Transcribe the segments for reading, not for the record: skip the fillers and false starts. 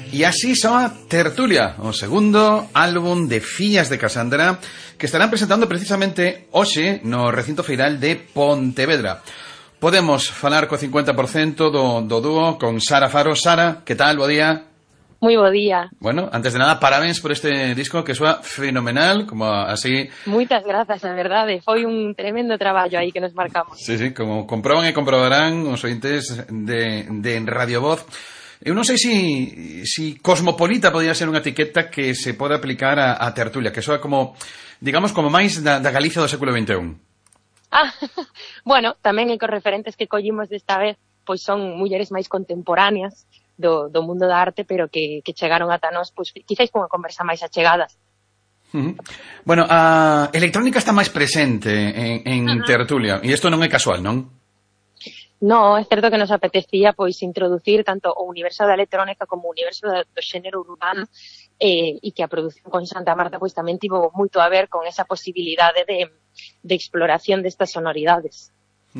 E así soa Tertulia, o segundo álbum de Fillas de Casandra, que estarán presentando precisamente hoxe no recinto feiral de Pontevedra. Podemos falar co 50% do dúo con Sara Faro. Sara, que tal? Bo día. Moi bo día. Bueno, antes de nada, parabéns por este disco que soa fenomenal, como así... Moitas grazas, a verdade. Foi un tremendo traballo aí que nos marcamos. Sí, como comproban e comprobarán os ointes de Radio Voz. Eu non sei si cosmopolita podría ser unha etiqueta que se pode aplicar a Tertulia, que soa como, digamos, como máis da Galicia do século XXI. Bueno, tamén é que os referentes que collimos desta vez pois son mulleres máis contemporáneas do mundo da arte, pero que chegaron ata nós, pois quizáis con unha conversa máis achegadas. Bueno, a electrónica está máis presente en Tertulia, e isto non é casual, non? No, é certo que nos apetecía pois introducir tanto o universo da electrónica como o universo do xénero urbano, e que a produción con Santa Marta pois tamén tivo moito a ver con esa posibilidade de exploración destas sonoridades.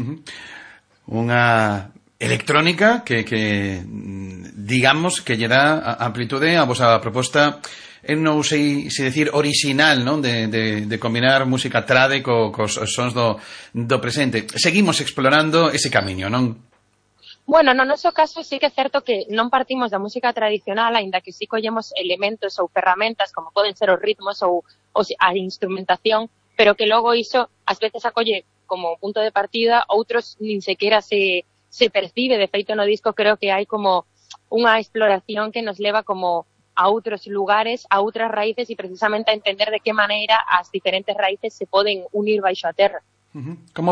Unha electrónica que digamos que lle dá amplitude a vosa proposta. Eu non sei se decir original, non? De combinar música trade cos sons do presente. Seguimos explorando ese camiño, non? Bueno, no noso caso sí que é certo que non partimos da música tradicional, aínda que sí collemos elementos ou ferramentas como poden ser os ritmos ou a instrumentación, pero que logo iso ás veces acolle como punto de partida, outros nin sequera se percibe. De feito, no disco creo que hai como unha exploración que nos leva como a outros lugares, a outras raíces e precisamente a entender de que maneira as diferentes raíces se poden unir baixo a terra. Como